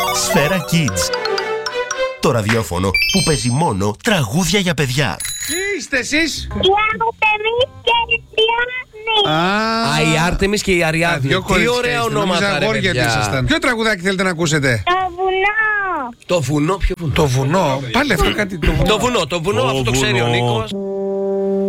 Σφαίρα Kids. Το ραδιόφωνο που παίζει μόνο τραγούδια για παιδιά. Τι είστε εσείς? Η Άρτεμις και η Αριάδνη. Η Άρτεμις και η Αριάδνη. Τι ωραία ονόματα, ρε παιδιά. Ποιο τραγουδάκι θέλετε να ακούσετε? Το βουνό. Το βουνό, ποιο βουνό? Το βουνό. Πάλι αυτό κάτι. Το βουνό, αυτό το ξέρει ο Νίκος.